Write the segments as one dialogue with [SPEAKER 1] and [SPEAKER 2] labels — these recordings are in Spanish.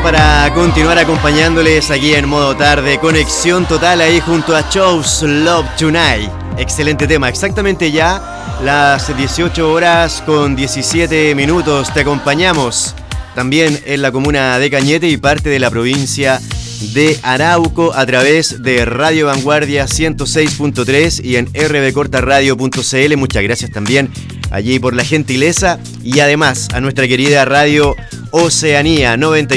[SPEAKER 1] para continuar acompañándoles aquí en modo tarde. Conexión total ahí junto a Chose Love Tonight. Excelente tema, exactamente ya las 18 horas con 17 minutos. Te acompañamos también en la comuna de Cañete y parte de la provincia de Arauco a través de Radio Vanguardia 106.3 y en rbcortaradio.cl. Muchas gracias también allí por la gentileza y además a nuestra querida Radio Oceanía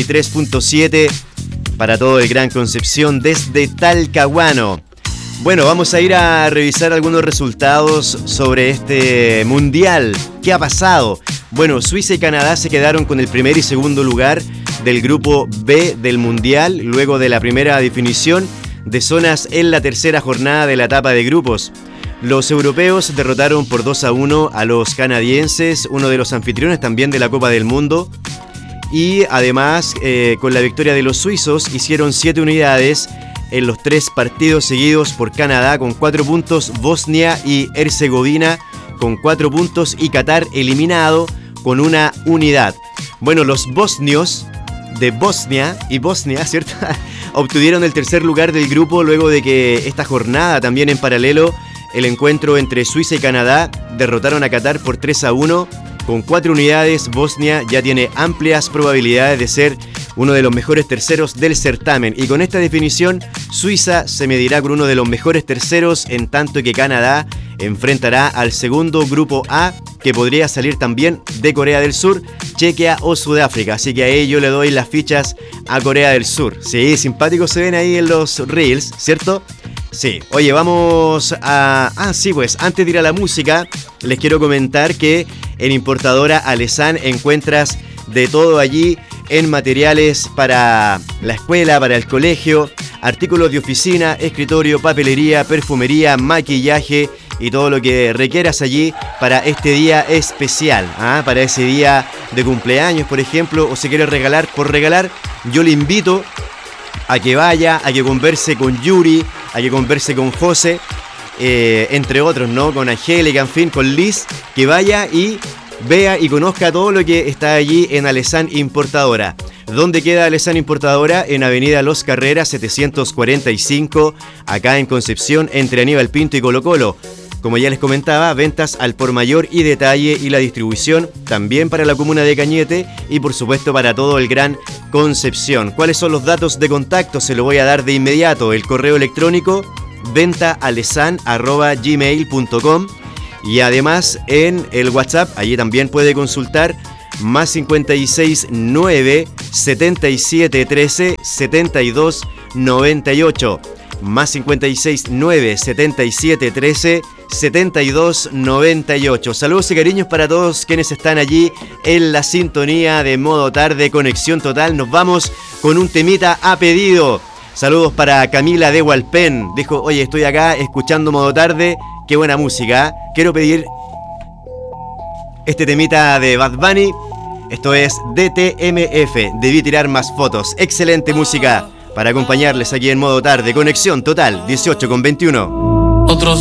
[SPEAKER 1] 93.7 para todo el Gran Concepción desde Talcahuano. Bueno, vamos a ir a revisar algunos resultados sobre este mundial. ¿Qué ha pasado? Bueno, Suiza y Canadá se quedaron con el primer y segundo lugar del grupo B del mundial luego de la primera definición de zonas en la tercera jornada de la etapa de grupos. Los europeos derrotaron por 2-1 a los canadienses, uno de los anfitriones también de la Copa del Mundo. Y además, con la victoria de los suizos, hicieron 7 unidades en los 3 partidos seguidos por Canadá con 4 puntos, Bosnia y Herzegovina con 4 puntos y Qatar eliminado con 1 unidad. Bueno, los bosnios de Bosnia y Bosnia, ¿cierto? Obtuvieron el tercer lugar del grupo luego de que esta jornada, también en paralelo, el encuentro entre Suiza y Canadá derrotaron a Qatar por 3-1. Con 4 unidades, Bosnia ya tiene amplias probabilidades de ser uno de los mejores terceros del certamen. Y con esta definición, Suiza se medirá con uno de los mejores terceros, en tanto que Canadá enfrentará al segundo grupo A, que podría salir también de Corea del Sur, Chequia o Sudáfrica. Así que ahí yo le doy las fichas a Corea del Sur. Sí, simpáticos se ven ahí en los reels, ¿cierto? Sí, oye, vamos a... sí, pues, antes de ir a la música, les quiero comentar que en Importadora Alessan encuentras de todo allí en materiales para la escuela, para el colegio, artículos de oficina, escritorio, papelería, perfumería, maquillaje y todo lo que requieras allí para este día especial, para ese día de cumpleaños, por ejemplo, o si quieres regalar por regalar, yo le invito a que vaya, a que converse con Yuri, a que converse con José, entre otros, ¿no? Con Angélica, en fin, con Liz, que vaya y vea y conozca todo lo que está allí en Alessan Importadora. ¿Dónde queda Alessan Importadora? En Avenida Los Carreras 745, acá en Concepción, entre Aníbal Pinto y Colo Colo. Como ya les comentaba, ventas al por mayor y detalle y la distribución también para la comuna de Cañete y por supuesto para todo el Gran Concepción. ¿Cuáles son los datos de contacto? Se lo voy a dar de inmediato. El correo electrónico ventaalessan@gmail.com y además en el WhatsApp, allí también puede consultar más 56 9 77 13 72 98. Más 56 9 77 13 72 98. Saludos y cariños para todos quienes están allí en la sintonía de Modo Tarde, Conexión Total. Nos vamos con un temita a pedido. Saludos para Camila de Hualpén. Dijo, oye, estoy acá escuchando Modo Tarde. Qué buena música. Quiero pedir este temita de Bad Bunny. Esto es DTMF. Debí tirar más fotos. Excelente música para acompañarles aquí en Modo Tarde. Conexión Total, 18:21.
[SPEAKER 2] Otros